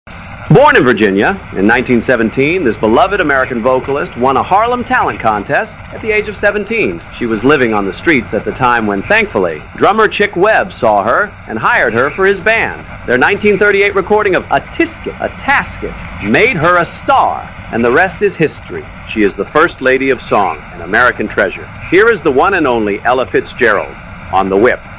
Born in Virginia in 1917, this beloved American vocalist won a Harlem Talent Contest at the age of 17. She was living on the streets at the time when, thankfully, drummer Chick Webb saw her and hired her for his band. Their 1938 recording of A Tasket made her a star, and the rest is history. She is the First Lady of Song, an American treasure. Here is the one and only Ella Fitzgerald on The Whip.